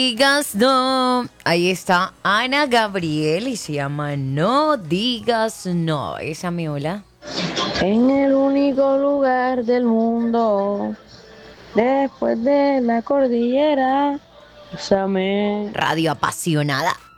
Digas no. Ahí está Ana Gabriel y se llama No digas no. Esa me hola. En el único lugar del mundo, después de la cordillera, bésame. Radio apasionada.